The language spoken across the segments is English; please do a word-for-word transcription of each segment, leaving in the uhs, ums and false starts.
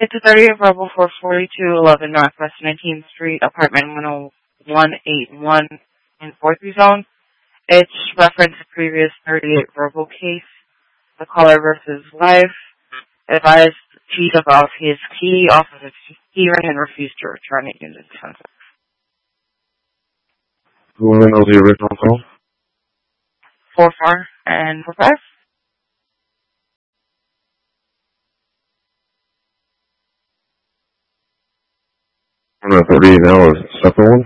It's a thirty-eight verbal for forty-two eleven Northwest nineteenth Street, apartment one oh eight one in Forthy Zone. It's reference to previous thirty-eight verbal case. The caller versus life advised chief about his key off of his hearing and refused to return it in the defense. Who want to know the original call? Four four and four five. one hundred thirty now is the second one?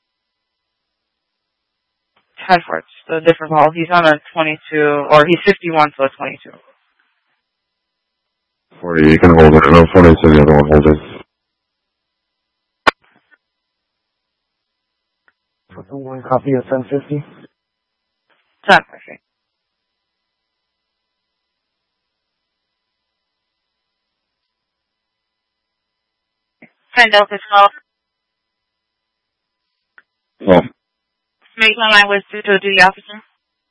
Tedford's the different call. He's on a twenty-two, or he's fifty-one, so a twenty-two. forty, you can hold it. No, forty, so the other one, hold it. Put the one copy of ten fifty. ten fifty. ten Delta twelve. Oh. Make my line with to duty officer.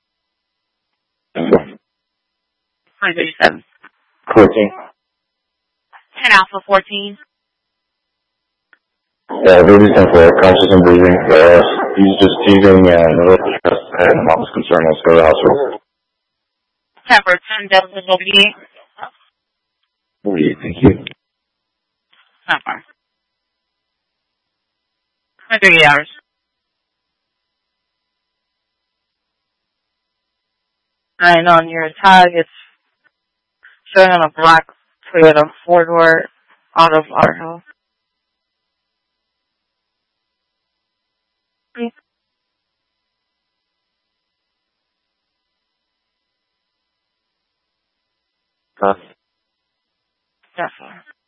one thirty-seven. fourteen. ten Alpha fourteen. Yeah, baby's in for conscious and breathing. Uh, he's just teething and a little stressed and mom's concerned. Let's go to the hospital. Temper ten Delta forty-eight. forty-eight, thank you. Temper. three hours. And on your tag, it's showing on a black Toyota four-door out of Lauderhill. Huh? Definitely.